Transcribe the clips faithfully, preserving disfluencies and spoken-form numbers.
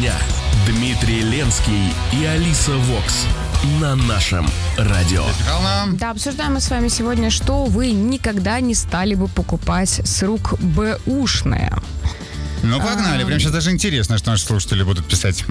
дня. Дмитрий Ленский и Алиса Вокс на нашем радио. Да, обсуждаем мы с вами сегодня, что вы никогда не стали бы покупать с рук бэушное. Ну, погнали. Прям сейчас даже интересно, что наши слушатели будут писать.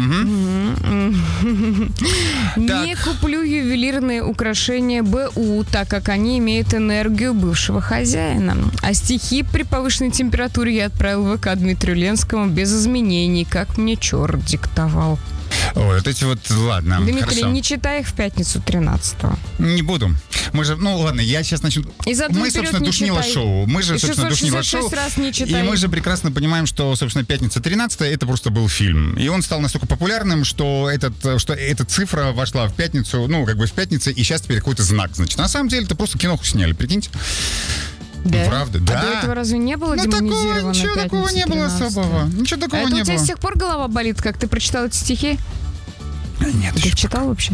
Не куплю ювелирные украшения БУ, так как они имеют энергию бывшего хозяина. А стихи при повышенной температуре я отправил в ВК Дмитрию Ленскому без изменений, как мне черт диктовал. Ой, вот эти вот, ладно, Дмитрий, хорошо. не читай их в пятницу тринадцатого. Не буду. Мы же, ну ладно, я сейчас начну. И задом мы, вперед собственно, не душнило читай. шоу. Мы же, И собственно, душнило шестьсот шестьдесят шоу. шесть раз не читай. И мы же прекрасно понимаем, что, собственно, пятница тринадцатое это просто был фильм. И он стал настолько популярным, что, этот, что эта цифра вошла в пятницу, ну, как бы в пятницу, и сейчас теперь какой-то знак. Значит, на самом деле, это просто киноху сняли, прикиньте. Да? Ну, правда, а да. до этого разве не было ну, демонизировано такого, ничего такого не было особого. Ничего такого а это не у тебя было. с тех пор голова болит, как ты прочитал эти стихи? Нет, Ты их читал вообще?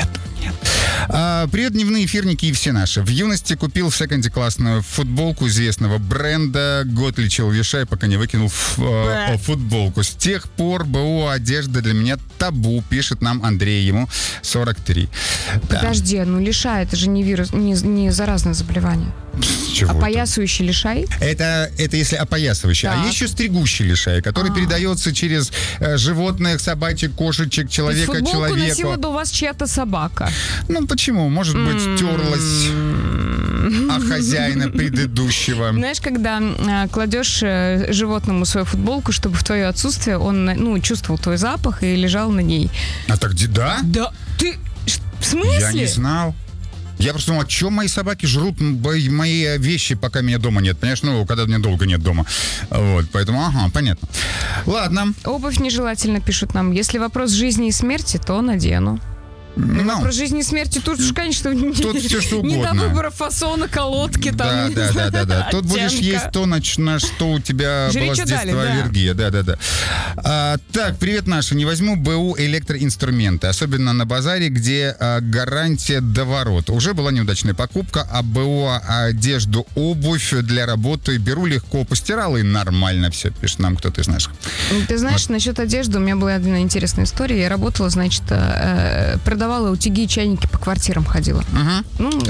А, привет, дневные эфирники и все наши. В юности купил в секонде классную футболку известного бренда. Год лечил лишай, пока не выкинул ф, э, футболку. С тех пор БУ одежда для меня табу, пишет нам Андрей, ему сорок три. Подожди, да. ну лишай, это же не вирус, не, не заразное заболевание. Чего опоясывающий это? лишай? Это, это если опоясывающий. Так. А есть еще стригущий лишай, который А-а-а. передается через э, животных, собачек, кошечек, человека, футболку человеку. носила до вас чья-то собака. Ну почему? Может быть, терлась о хозяина предыдущего. Знаешь, когда э, кладешь э, животному свою футболку, чтобы в твое отсутствие он, ну, чувствовал твой запах и лежал на ней. А так да? Да. Ты в смысле? Я не знал. Я просто думал, а что мои собаки жрут мои вещи, пока меня дома нет? Понимаешь, ну, когда меня долго нет дома. Вот, поэтому, ага, понятно. Ладно. Обувь нежелательно, пишут нам. Если вопрос жизни и смерти, то надену. Ну, вопрос жизни и смерти, тут же, конечно, тут все, что угодно. Не до выбора фасона, колодки, там, да, да, да, да, да. Тут будешь есть то, на, на что у тебя Жри, была с детства дали, да. аллергия. Да, да, да. А, так, привет, Наша. Не возьму БУ электроинструменты, особенно на базаре, где а, гарантия до ворот. Уже была неудачная покупка, а БУ одежду, обувь для работы беру легко, постирала и нормально все, пишет нам кто-то из наших. Ты знаешь, вот. Насчет одежды у меня была одна интересная история. Я работала, значит, продавала утюги и чайники, по квартирам ходила. Угу. Ну,